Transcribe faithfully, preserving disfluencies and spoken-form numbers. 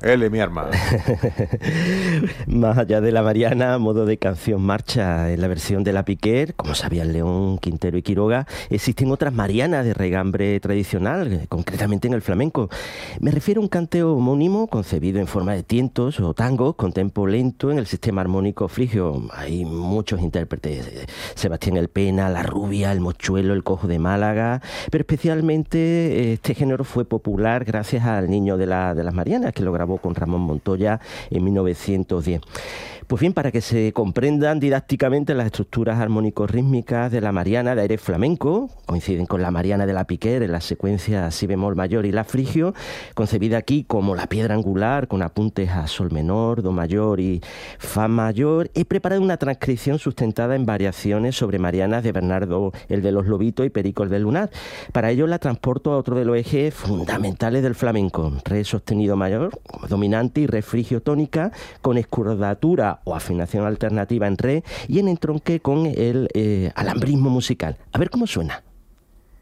Él es mi arma. Más allá de la Mariana, a modo de canción marcha, en la versión de la Piquer, como sabían León, Quintero y Quiroga, existen otras Marianas de regambre tradicional, concretamente en el flamenco. Me refiero a un canteo homónimo concebido en forma de tientos o tangos con tempo lento en el sistema armónico frigio. Hay muchos intérpretes, Sebastián El Pena, La Rubia, El Mochuelo, El Cojo de Málaga, pero especialmente este género fue popular gracias al Niño de, la, de las Marianas, que lo grabó con Ramón Montoya en mil novecientos diez. Pues bien, para que se comprendan didácticamente las estructuras armónico-rítmicas de la Mariana de aire flamenco, coinciden con la Mariana de la Piquer en la secuencia si bemol mayor y la frigio, concebida aquí como la piedra angular con apuntes a sol menor, do mayor y fa mayor, he preparado una transcripción sustentada en variaciones sobre Marianas de Bernardo el de los Lobitos y Perico el del Lunar. Para ello la transporto a otro de los ejes fundamentales del flamenco, re sostenido mayor como dominante y re frigio tónica con escurdatura o afinación alternativa en re y en entronque con el eh, alambrismo musical. A ver cómo suena.